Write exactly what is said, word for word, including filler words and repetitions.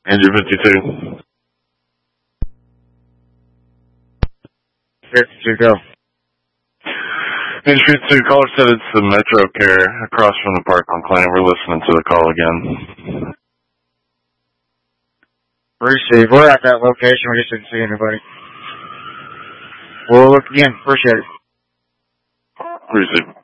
Andrew fifty-two. fifty-two, go. Andrew fifty-two, caller said it's the Metro Care across from the Parkland Clinic. We're listening to the call again. Receive. We're at that location. We just didn't see anybody. We'll look again. Appreciate it. Receive.